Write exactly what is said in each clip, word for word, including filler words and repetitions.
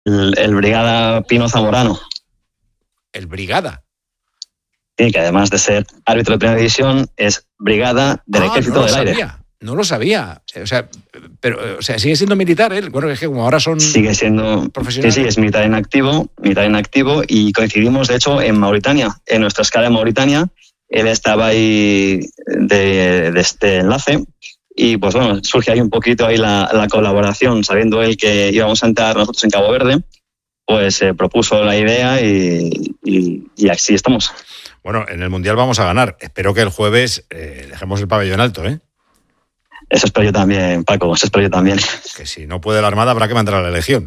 el, el Brigada Pino Zamorano. ¿El Brigada? Sí, que además de ser árbitro de primera división, es Brigada del ah, Ejército no lo del sabía, Aire. No lo sabía. O sea, pero, o sea, sigue siendo militar él. Bueno, es que como ahora son sigue siendo profesionales. Sí, sí, es militar en activo, militar en activo, y coincidimos, de hecho, en Mauritania, en nuestra escala en Mauritania. Él estaba ahí de, de este enlace. Y pues bueno, surge ahí un poquito ahí la, la colaboración, sabiendo él que íbamos a entrar nosotros en Cabo Verde, pues se eh, propuso la idea y, y, y así estamos. Bueno, en el Mundial vamos a ganar. Espero que el jueves eh, dejemos el pabellón alto, ¿eh? Eso espero yo también, Paco, eso espero yo también. Que si no puede la Armada habrá que mandar a la Legión.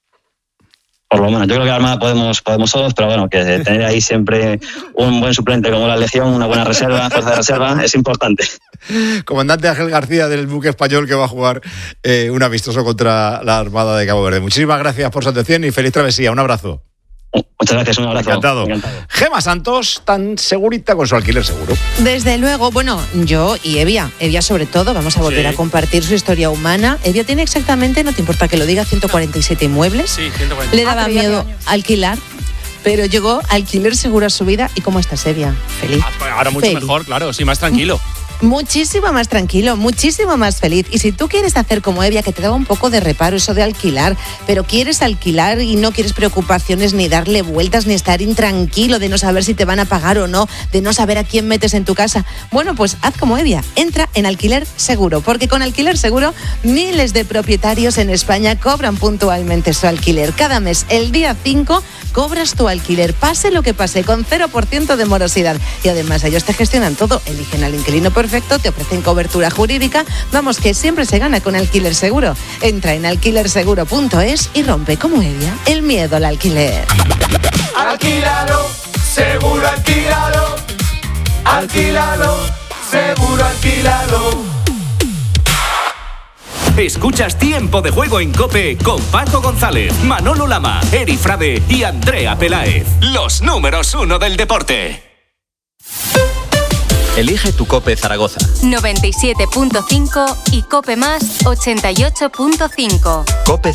Por lo menos, yo creo que la Armada podemos, podemos todos, pero bueno, que tener ahí siempre un buen suplente como la Legión, una buena reserva, fuerza de reserva, es importante. Comandante Ángel García del buque español que va a jugar eh, un amistoso contra la Armada de Cabo Verde. Muchísimas gracias por su atención y feliz travesía. Un abrazo. Muchas gracias, un abrazo. Encantado. Encantado. Gema Santos, tan segurita con su alquiler seguro. Desde luego, bueno, yo y Evia, Evia sobre todo, vamos a volver Sí. a compartir su historia humana. Evia tiene exactamente, no te importa que lo diga, ciento cuarenta y siete inmuebles. Sí, ciento cuarenta. Le daba Ah, pero ya miedo hace años. alquilar, pero llegó Alquiler Seguro a su vida. ¿Y cómo estás, Evia? Feliz. Ah, pues ahora mucho Feliz. mejor, claro, sí, más tranquilo. Muchísimo más tranquilo, muchísimo más feliz. Y si tú quieres hacer como Evia, que te daba un poco de reparo eso de alquilar, pero quieres alquilar y no quieres preocupaciones, ni darle vueltas, ni estar intranquilo de no saber si te van a pagar o no, de no saber a quién metes en tu casa, bueno, pues haz como Evia, entra en Alquiler Seguro, porque con Alquiler Seguro miles de propietarios en España cobran puntualmente su alquiler. Cada mes, el día cinco, cobras tu alquiler, pase lo que pase, con cero por ciento de morosidad. Y además ellos te gestionan todo, eligen al inquilino perfecto, te ofrecen cobertura jurídica. Vamos, que siempre se gana con Alquiler Seguro. Entra en alquiler seguro punto es y rompe como Evia el miedo al alquiler. Alquílalo, seguro alquílalo. Alquílalo, seguro alquílalo. Escuchas Tiempo de Juego en COPE con Paco González, Manolo Lama, Eri Frade y Andrea Peláez. Los números uno del deporte. Elige tu COPE Zaragoza. noventa y siete punto cinco y COPE Más ochenta y ocho punto cinco. COPE